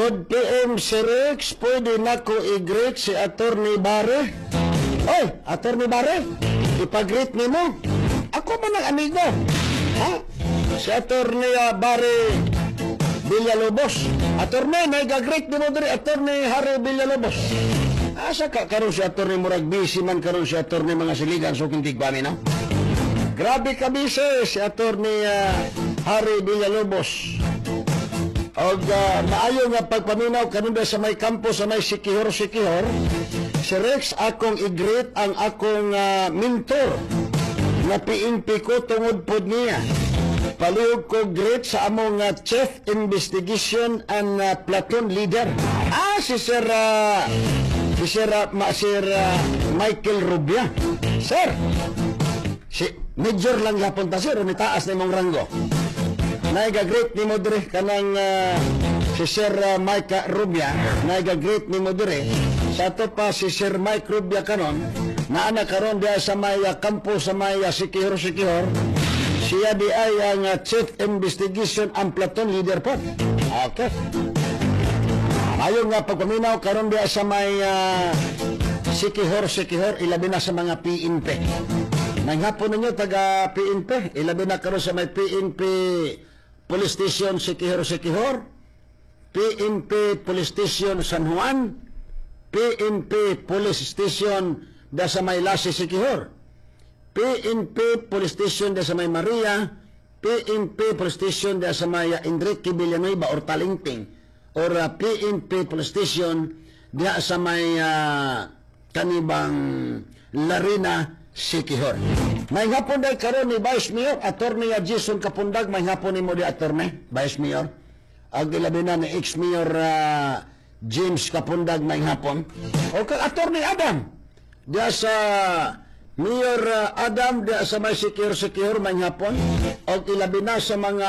Good PM, Sir Rex. Pwede na ko i-greet si Attorney Bare. Oy, Attorney Bare, ipag-greet ni mo. Ako man ang amigo. Ha? Si Attorney Bare Villalobos. Attorney, may gag-greet ni mo diri, Attorney Harry Villalobos. Asa ka karon si Attorney Murag busy man karon si Attorney mga siligan so kintig ba no? Grabe ka busy si Attorney Harry Villalobos. Og maayo nga pagpaminaw kanunda sa may kampo sa may Sikihor. Si Rex akong i-greet ang akong mentor na PNP ko tungod pod niya. Palihog ko greet sa among Chief Investigation and Platoon Leader. Si Sir Michael Rubia. Sir, si Major lang yapon ta sir, ni taas ni mong ranggo. Naiga-greet ni mo dire kanang si Sir Mike Rubia, naiga-greet ni mo dire. Sa to pa si Sir Mike Rubia karon, na anak karon diya sa may kampo sa may Sikihor. Siya di ay ang Chief Investigation and Platoon Leader po. Okay. Ayaw nga pagpaminaw karon diya sa may Sikihor, ilabi na sa mga PNP. Nanghapon ninyo taga PNP, ilabi na karon sa may PNP Police Station Sikihor, PNP Police Station San Juan, PNP Police Station da sa may Lassi Sikihor, PNP Police Station da sa may Maria, PNP Police Station da sa may Enrique Villanueva or Talingting, or PNP Police Station da sa may kanibang Larina Sikihor. May hapon day karon ni Vice Mayor Attorney Jason Kapundag, may hapon ni mo di Attorney Vice Mayor. Ang ilabi na ni ex-mayor James Kapundag may hapon. O kang Attorney Adam. Diya sa Mayor Adam diya sa may Sikihor may hapon. O ilabi na sa mga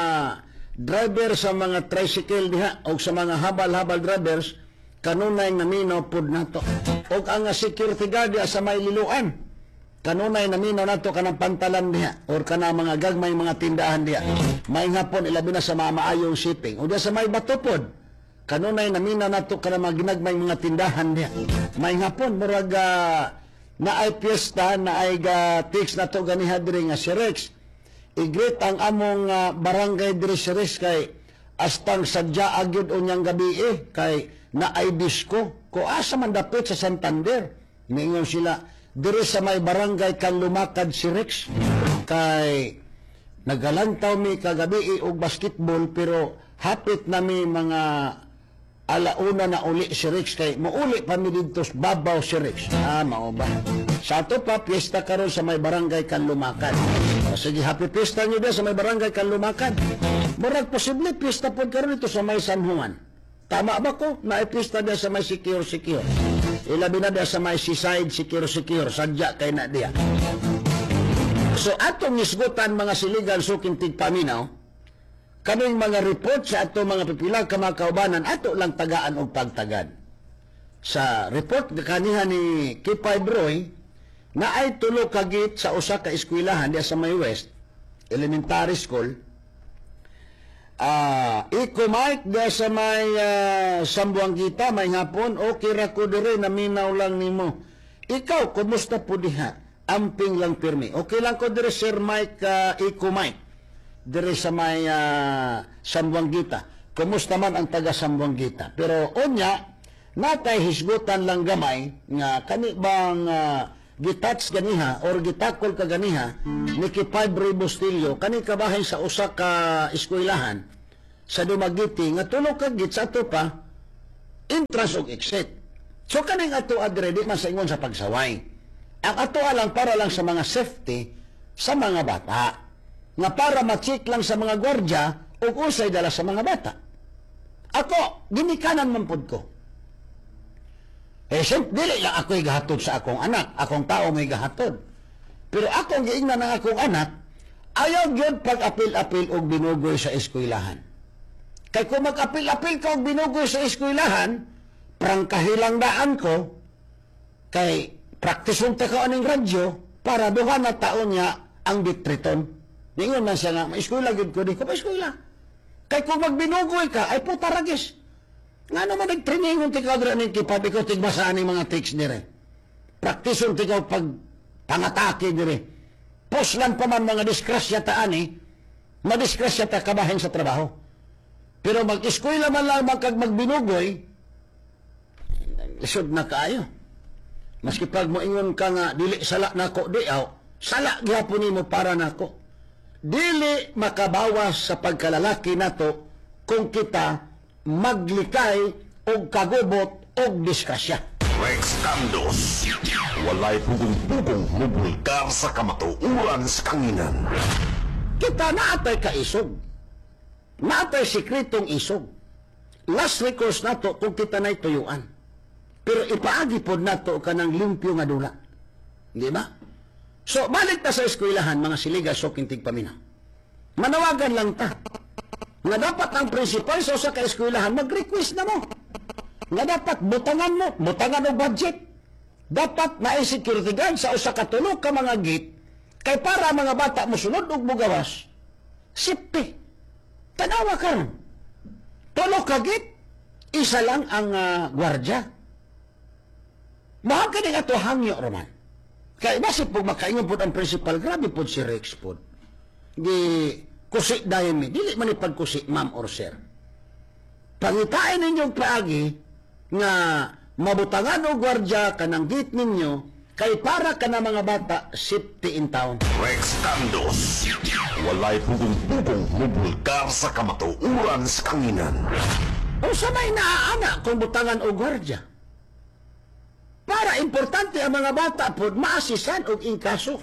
driver sa mga tricycle diha o sa mga habal-habal drivers kanunay naminaw pod nato. O ang security guard diya sa may Liluan kanunay naminaw nato kanang pantalan diha or kana mga gagmay mga tindahan diha. May hapon ilabi na sa mga maayong shipping. O diya sa may Batupod kanunay naminaw nato kanang mga ginagmay mga tindahan diha. May hapon murag na ay piyesta na ay text nato ganiha diri nga si Rex. I-greet ang among barangay diri si Rex kay astang sadya agyud unyang gabi kay na ay disco ko asa man dapit sa Santander. Ningon sila diri sa may barangay kan lumakad si Rex kay nagalantaw mi kagabi og basketball pero hapit na mi mga alauna na uli si Rex kay mauli pa mi dito babaw si Rex. Mao ba sa ato pa piyesta karon sa may barangay kan lumakad. Sige, happy piyesta nyo sa may barangay kan lumakad. Murag posible piyesta po karon ito sa may San Juan. Tama ba ko? Naipista dia sa may Sikihor. Ilabi na dia sa may Seaside Sikihor. Sadya kay na dia. So, atong isgutan mga siligan suking tigpaminaw, kaming mga report sa ato mga pipilang ka mga kaubanan, ato lang tagaan o pagtagad. Sa report kaniha ni Kipay Broy, na ay tulo kagit sa usa ka eskwelahan dia sa may West Elementary School, Iko Mike da sa may Sambuangita may hapon okay ra ko dire naminaw lang nimo. Ikaw kumusta po diha? Amping lang pirmi. Okay lang ko dire Sir Mike Iko Mike dire sa may Sambuangita. Kumusta man ang taga Sambuangita? Pero unya natay hisgutan lang gamay nga kani bang gitats ganiha or gitakol ka ganiha ni Kipay Bustillo kani kabahin sa usa ka eskwelahan sa Dumaguete nga tulo ka git sa ato pa entrance ug exit. So kaning ato adre di man sa ingon sa pagsaway. Ang ato lang para lang sa mga safety sa mga bata nga para ma-check lang sa mga gwardya ug usay dala sa mga bata. Ako ginikanan man pud ko. Dili lang ako'y gahatod sa akong anak. Akong tao may gahatod. Pero akong giingnan ng akong anak, ayaw yun pag-apil-apil o binugoy sa eskwelahan. Kaya kung mag-apil-apil ka o binugoy sa eskwelahan, prangkahilang daan ko, kay praktisong ta ka aning radyo, para duha na taon niya ang bitriton. Ningon man siya nga, ma-eskwela gid ko, di ko pa-eskwela. Kaya kung magbinugoy ka, ay puta ragis. Nga naman nag-training yung tikaw dira ng kipab, ikaw tigbasaan ng mga text dire. Praktison tikaw pag pangatake dire. Poslan pa man mga diskrasya taan madiskrasya ta kabahin sa trabaho. Pero mag-eskwela man lang kag magbinugoy, lisod na kaayo. Maski pag moingon ka nga, dili sala nako di aw, sala gyapon nimo para nako. Dili makabawas sa pagkalalaki nato kung kita maglikay og kagubot og diskrasya. Rex Candos, walay pugong-pugong mubulkar sa kamatuuran sa kanginan. Kita naatay kaisog. Naatay sikretong isog. Last recourse nato kung kita na'y tuyuan. Pero ipaagi po nato ka ng limpyo nga dula. Di ba? So, balik na sa eskwelahan, mga siliga, soking tigpaminaw. Manawagan lang ta. Nga dapat ang principal sa usa ka eskwelahan, mag-request na mo. Nga dapat butangan o budget. Dapat na security guard sa usa ka tulog ka mga gate, kay para mga bata mo sunod og mugawas, safety. Tanawa ka ron. Tulog ka gate, isa lang ang gwardya. Mahal ka din ato hangyo, Roman. Kaya basip po makaingon po ang principal, grabe po si Rex po. Di kusi dayon mi, dili man ipagkusi, ma'am or sir. Pangitain ninyong paagi nga mabutangan o gwardya kanang gate ninyo, kay para ka na mga bata, safety in town. Rex Candos, walay pugong-pugong mubulkar sa kamatuuran sa kanginan. O sa may naaana kung butangan o gwardya. Para importante ang mga bata po, maasisan o inkaso.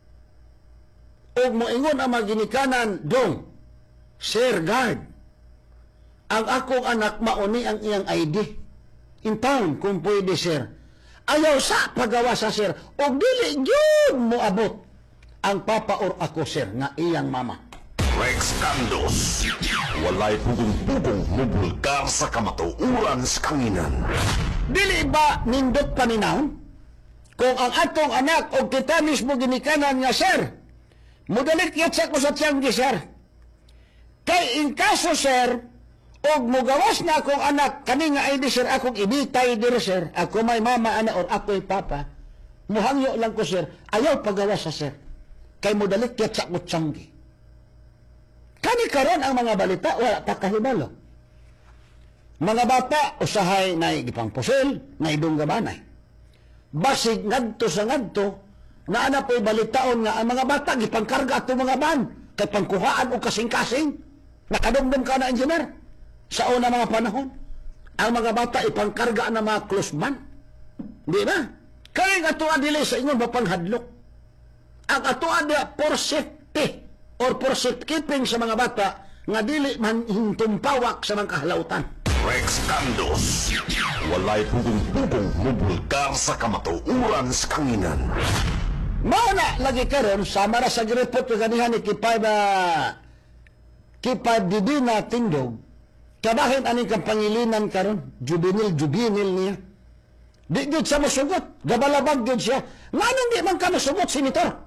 O moingon ang mga ginikanan, dong, Sir Guard, ang akong anak mauni ang iyang ID. In town, kung pwede, sir. Ayaw sa pagawa sa sir. O dili yun mo abot ang papa or ako, sir, na iyang mama. Rex Candos, walay pugong-pugong mubulkar sa kamatuuran sa kanginan. Dili ba nindot paninahon? Kung ang atong anak o kita mismo ginikanan nga, sir, mudalit yatsa ko sa tiyanggi, sir. Kay in kaso, sir, og mugawas na akong anak, kani nga ID, sir, akong ibitay dire, sir, ako may mama, ana, or ako'y papa, muhangyo lang ko, sir, ayaw pagawas sa sir. Kay mudalit yatsa ko tiyanggi. Kani karon ang mga balita, wala pa kahibalo. Mga bata, usahay na gipang pusil, na idunggabanay. Basig ngadto sa ngadto, na ana po'y balitaon nga ang mga bata, gipangkarga ato mga ban, kay pangkuhaan o kasing-kasing, nakadumdum ka na engineer. Sa una mga panahon, ang mga bata ipangkarga na mga close ban. Di ba? Kaya nga atoa dili sa ingon mapanghadlok. Ang atoa dia for safety or for safekeeping sa mga bata nga dili man hintumpawak sa mga kahalautan. Rex Candos, walay pugong-pugong mubulkar sa kamatuuran sa kanginan. Mauna lagi karon sama ra sa report nga ganihan ni Kipay Didina Tindog, kabahin aning kang pangilinan karon, juvenile niya. Di gyud sa masugot, gabalabag gyud siya. Nganong di man ka masugot, Senator?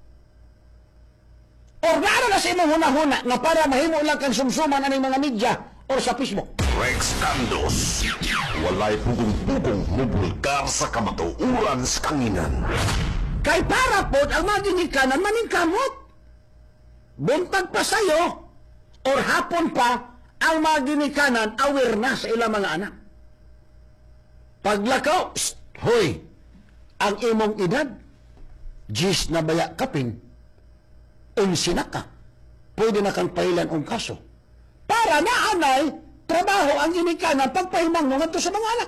Or naara na sa imong huna-huna nga para mahimo lang kang sumsuman aning mga media or sa Facebook. Rex Candos, walay pugong-pugong mubulkar sa kamatuuran sa kanginan. Kay para po, ang mga ginikanan maningkamot. Buntag pa sa'yo, or hapon pa, ang mga ginikanan aware na sa ilang mga anak. Paglakaw, hoy, ang imong edad, 10 na baya kapin, 11 na ka, pwede na kang pahilan ang kaso. Para na anay, trabaho ang ginikanan pagpahimang nung sa mga anak.